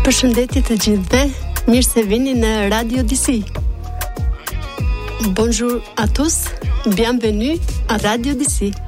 Përshëndetje të gjithëve, mirë se vini në Radio DC. Bonjour à tous, bienvenue à Radio DC.